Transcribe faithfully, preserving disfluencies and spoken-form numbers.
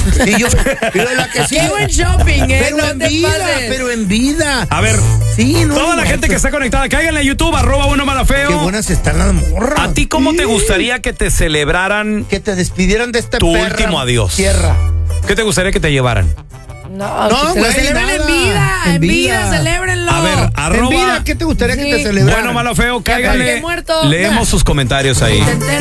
Y yo, pero la que sí. Qué buen shopping, ¿eh? Pero no en te vida, pases. pero en vida. A ver, sí, no, toda la no, gente que está conectada, cáiganle a YouTube, arroba bueno mala feo. Qué buenas están las morras. ¿A ti cómo sí. te gustaría que te celebraran que te despidieran de esta tu perra último adiós? Tierra. ¿Qué te gustaría que te llevaran? No, No, que se lo güey, celebren en nada. vida, en En vida, vida. celébrenlo. A ver, arroba. En vida, ¿qué te gustaría Sí. que te celebraran? Bueno, malo feo, Que cáiganle. muerto. Leemos sus comentarios ahí. Te enteras.